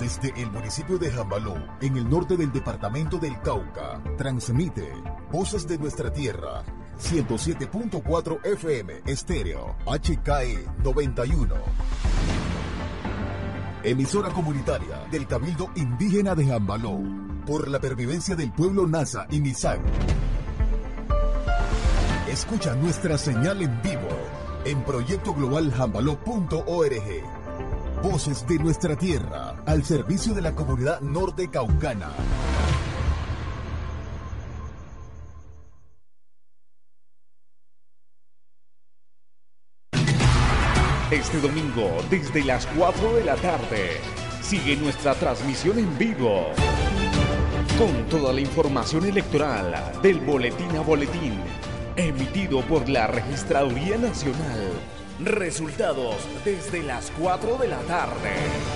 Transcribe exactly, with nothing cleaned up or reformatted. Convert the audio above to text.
Desde el municipio de Jambaló, en el norte del departamento del Cauca, transmite Voces de Nuestra Tierra, ciento siete punto cuatro F M, estéreo, H K E noventa y uno. Emisora comunitaria del Cabildo Indígena de Jambaló, por la pervivencia del pueblo Nasa y Misak. Escucha nuestra señal en vivo en proyecto global jambaló punto org. Voces de Nuestra Tierra, al servicio de la comunidad norte caucana. Este domingo, desde las cuatro de la tarde, sigue nuestra transmisión en vivo con toda la información electoral del Boletín a Boletín, emitido por la Registraduría Nacional. Resultados desde las cuatro de la tarde.